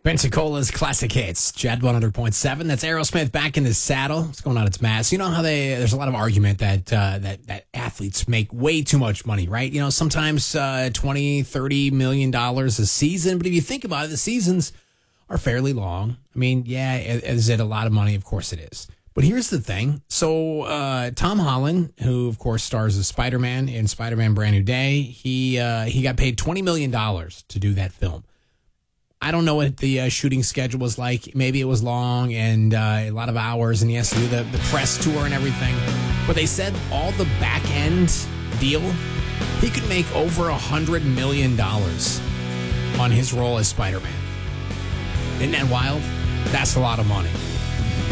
Pensacola's classic hits, Jet 100.7. That's Aerosmith back in the saddle. What's going on? It's Mass. You know how there's a lot of argument that that athletes make way too much money, right? You know, sometimes $20-30 million a season. But if you think about it, the seasons are fairly long. I mean, yeah, is it a lot of money? Of course it is. But here's the thing. So Tom Holland, who, of course, stars as Spider-Man in Spider-Man Brand New Day, he got paid $20 million to do that film. I don't know what the shooting schedule was like. Maybe it was long and a lot of hours, and he has to do the press tour and everything. But they said all the back end deal, he could make over $100 million on his role as Spider-Man. Isn't that wild? That's a lot of money.